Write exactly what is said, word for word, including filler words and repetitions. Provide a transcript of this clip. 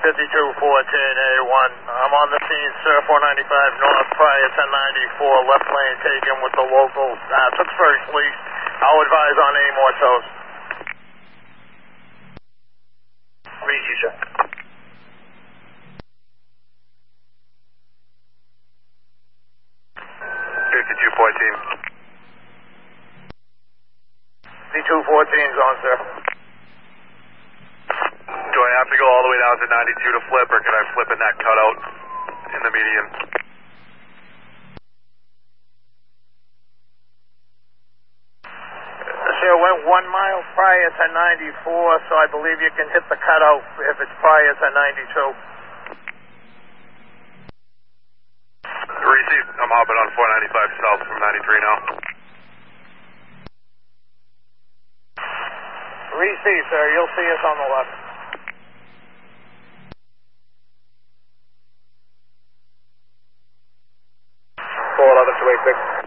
fifty-two fourteen A one. I'm on the scene, sir, four ninety-five north, prior ten ninety-four, left lane taken with the locals. Uh, Tewksbury Police. I'll advise on any more tows. Reach you, sir. fifty-two fourteen. fifty-two fourteen's on, sir. Do I have to go all the way down to ninety-two to flip, or can I flip in that cutout in the median? Sir, went one mile prior to ninety-four, so I believe you can hit the cutout if it's prior to ninety-two. Receive. I'm hopping on four ninety-five south from ninety-three now. Receive, sir. You'll see us on the left. four eleven two eight six.